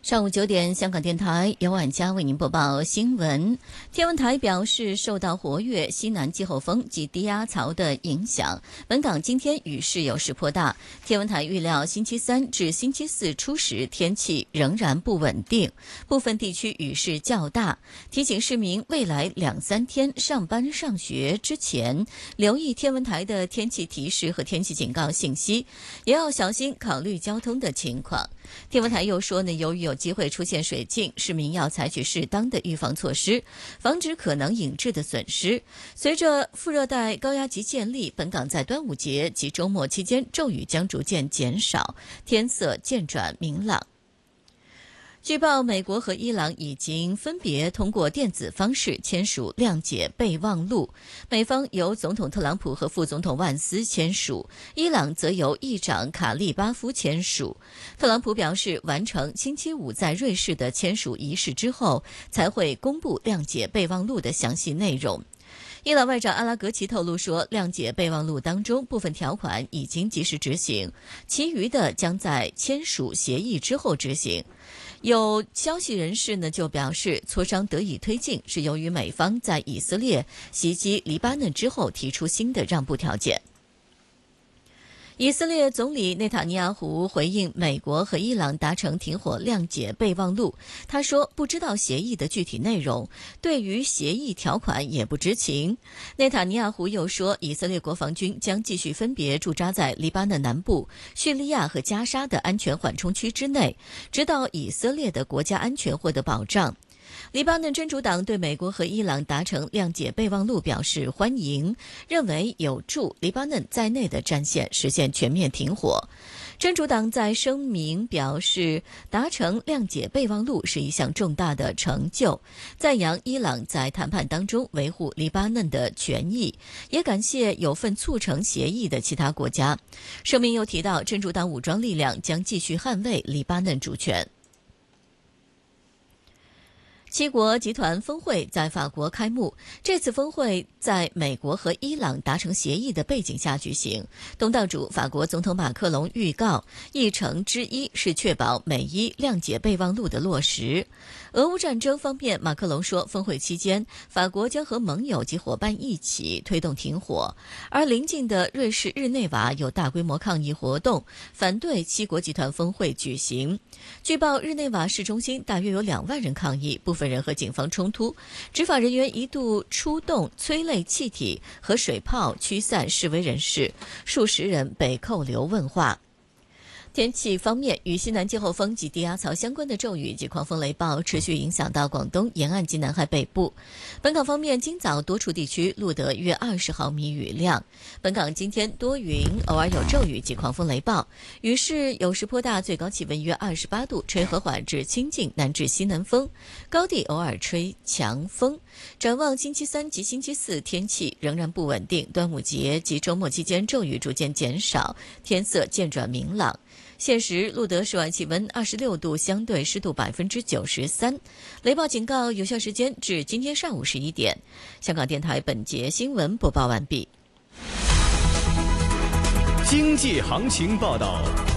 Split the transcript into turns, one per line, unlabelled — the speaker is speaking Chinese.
上午9点，香港电台由婉佳为您播报新闻。天文台表示，受到活跃西南季候风及低压槽的影响，本港今天雨势有时颇大。天文台预料星期三至星期四初时天气仍然不稳定，部分地区雨势较大，提醒市民未来2-3天上班上学之前，留意天文台的天气提示和天气警告信息，也要小心考虑交通的情况。天文台又说呢，由于有机会出现水浸，市民要采取适当的预防措施，防止可能引致的损失。随着副热带高压脊建立，本港在端午节及周末期间骤雨将逐渐减少，天色渐转明朗。据报，美国和伊朗已经分别通过电子方式签署谅解备忘录，美方由总统特朗普和副总统万斯签署，伊朗则由议长卡利巴夫签署。特朗普表示，完成星期五在瑞士的签署仪式之后，才会公布谅解备忘录的详细内容。伊朗外长阿拉格齐透露说，谅解备忘录当中部分条款已经及时执行，其余的将在签署协议之后执行。有消息人士呢就表示，磋商得以推进是由于美方在以色列袭击黎巴嫩之后提出新的让步条件。以色列总理内塔尼亚胡回应美国和伊朗达成停火谅解备忘录，他说不知道协议的具体内容，对于协议条款也不知情。内塔尼亚胡又说，以色列国防军将继续分别驻扎在黎巴嫩南部、叙利亚和加沙的安全缓冲区之内，直到以色列的国家安全获得保障。黎巴嫩真主党对美国和伊朗达成谅解备忘录表示欢迎，认为有助黎巴嫩在内的战线实现全面停火。真主党在声明表示，达成谅解备忘录是一项重大的成就，赞扬伊朗在谈判当中维护黎巴嫩的权益，也感谢有份促成协议的其他国家。声明又提到，真主党武装力量将继续捍卫黎巴嫩主权。七国集团峰会在法国开幕，这次峰会在美国和伊朗达成协议的背景下举行。东道主法国总统马克龙预告，议程之一是确保美伊谅解备忘录的落实。俄乌战争方面，马克龙说，峰会期间，法国将和盟友及伙伴一起推动停火。而邻近的瑞士日内瓦有大规模抗议活动，反对七国集团峰会举行。据报，日内瓦市中心大约有2万人抗议，部分人和警方冲突，执法人员一度出动催泪气体和水炮驱散示威人士，数十人被扣留问话。天气方面，与西南季候风及低压槽相关的骤雨及狂风雷暴持续影响到广东沿岸及南海北部。本港方面，今早多处地区录得约20毫米雨量。本港今天多云，偶尔有骤雨及狂风雷暴，雨势有时颇大，最高气温约28度，吹和缓至清劲南至西南风，高地偶尔吹强风。展望星期三及星期四，天气仍然不稳定，端午节及周末期间骤雨逐渐减少，天色渐转明朗。现时录得室外气温26度，相对湿度93%。雷暴警告有效时间至今天上午11点。香港电台本节新闻播报完毕。
经济行情报道。